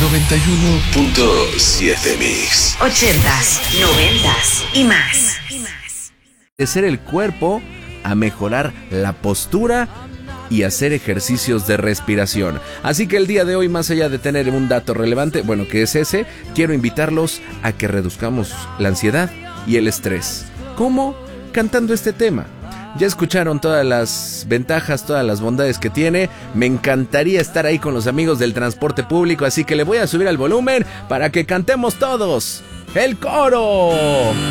91.7 Mix. 80s, 90s y más. De ser el cuerpo a mejorar la postura y hacer ejercicios de respiración. Así que el día de hoy, más allá de tener un dato relevante, bueno, que es ese, quiero invitarlos a que reduzcamos la ansiedad y el estrés. ¿Cómo? Cantando este tema. Ya escucharon todas las ventajas, todas las bondades que tiene. Me encantaría estar ahí con los amigos del transporte público, así que le voy a subir al volumen para que cantemos todos ¡el coro!